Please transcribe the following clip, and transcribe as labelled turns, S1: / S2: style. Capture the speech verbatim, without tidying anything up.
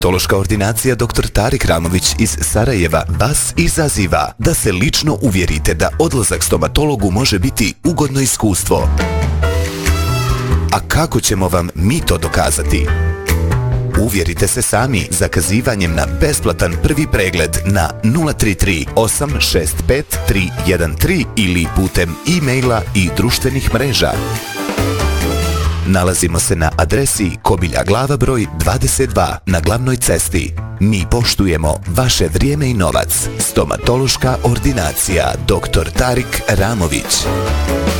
S1: Stomatološka ordinacija doktor Tarik Ramović iz Sarajeva vas izaziva da se lično uvjerite da odlazak stomatologu može biti ugodno iskustvo. A kako ćemo vam mi to dokazati? Uvjerite se sami zakazivanjem na besplatan prvi pregled na nula tri tri osam šest pet tri jedan tri ili putem e-maila i društvenih mreža. Nalazimo se na adresi Kobilja Glava broj dvadeset dva na glavnoj cesti. Mi poštujemo vaše vrijeme i novac. Stomatološka ordinacija doktor Tarik Ramović.